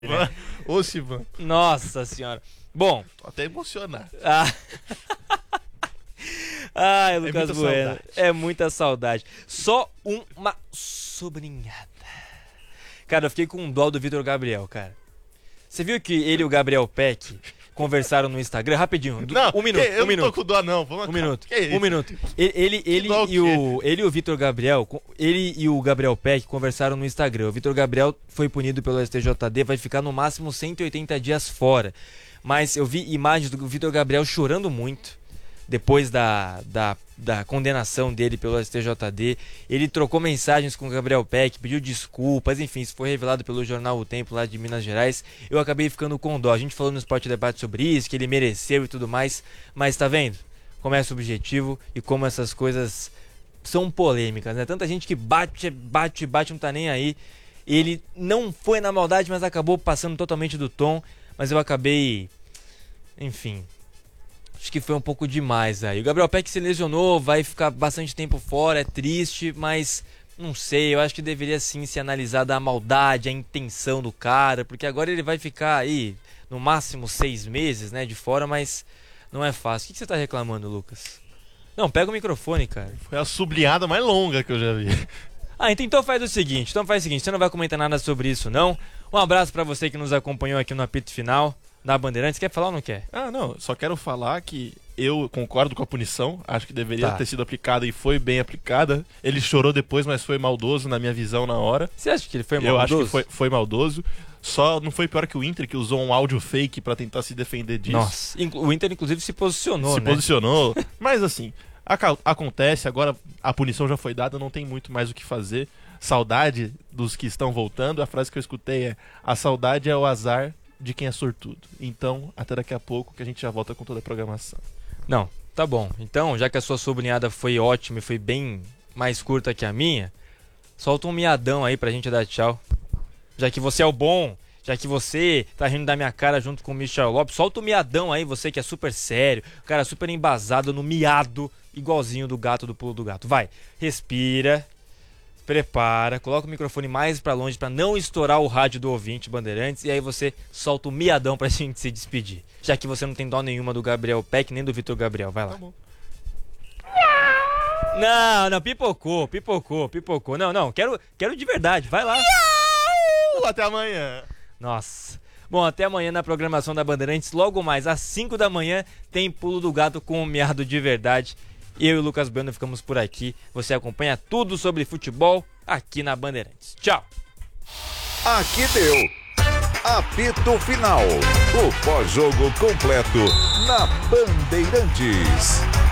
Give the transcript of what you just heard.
né? Ô, Sivan. Nossa senhora. Bom. Tô até emocionado. Ai, Lucas muita Bueno. saudade. É muita saudade. Só uma sobrinhada. Cara, eu fiquei com dó do Vitor Gabriel, cara. Você viu que ele e o Gabriel Peck conversaram no Instagram? Rapidinho. Não, um minuto. eu um minuto. não tô com dó, não. Vamos Um minuto. Que isso? Um minuto. Ele e o Vitor Gabriel, ele e o Gabriel Peck conversaram no Instagram. O Vitor Gabriel foi punido pelo STJD, vai ficar no máximo 180 dias fora. Mas eu vi imagens do Vitor Gabriel chorando muito depois da condenação dele pelo STJD. Ele trocou mensagens com o Gabriel Peck, pediu desculpas, enfim, isso foi revelado pelo jornal O Tempo lá de Minas Gerais. Eu acabei ficando com dó. A gente falou no Sport Debate sobre isso, que ele mereceu e tudo mais, mas tá vendo como é subjetivo e como essas coisas são polêmicas, né? Tanta gente que bate, não tá nem aí. Ele não foi na maldade, mas acabou passando totalmente do tom, mas eu acabei, enfim, acho que foi um pouco demais aí. O Gabriel Peck se lesionou, vai ficar bastante tempo fora, é triste, mas não sei, eu acho que deveria sim ser analisada a maldade, a intenção do cara, porque agora ele vai ficar aí no máximo 6 meses, né, de fora, mas não é fácil. O que você tá reclamando, Lucas? Não, pega o microfone, cara. Foi a sublinhada mais longa que eu já vi. Então faz o seguinte, você não vai comentar nada sobre isso, não? Um abraço pra você que nos acompanhou aqui no apito final da Bandeirantes. Quer falar ou não quer? Não, só quero falar que eu concordo com a punição, acho que deveria ter sido aplicada e foi bem aplicada. Ele chorou depois, mas foi maldoso na minha visão na hora. Você acha que ele foi maldoso? Eu acho que foi maldoso. Só não foi pior que o Inter, que usou um áudio fake pra tentar se defender disso. Nossa, o Inter inclusive se posicionou, né? Mas assim, acontece, agora a punição já foi dada, não tem muito mais o que fazer. Saudade dos que estão voltando, a frase que eu escutei é: a saudade é o azar de quem é sortudo. Então, até daqui a pouco que a gente já volta com toda a programação. Não, tá bom. Então, já que a sua sublinhada foi ótima e foi bem mais curta que a minha, solta um miadão aí pra gente dar tchau. Já que você é o bom, já que você tá rindo da minha cara junto com o Michel Lopes, solta o miadão aí, você que é super sério, cara super embasado no miado, igualzinho do gato do Pulo do Gato. Vai, respira, prepara, coloca o microfone mais pra longe pra não estourar o rádio do ouvinte Bandeirantes, e aí você solta o miadão pra gente se despedir. Já que você não tem dó nenhuma do Gabriel Peck nem do Vitor Gabriel, vai lá. Tá bom. Não, pipocou. Não, quero de verdade, vai lá. Até amanhã. Nossa. Bom, até amanhã na programação da Bandeirantes. Logo mais, às 5 da manhã, tem Pulo do Gato com o miado de verdade. Eu e o Lucas Bueno ficamos por aqui. Você acompanha tudo sobre futebol aqui na Bandeirantes. Tchau. Aqui deu. Apito Final. O pós-jogo completo na Bandeirantes.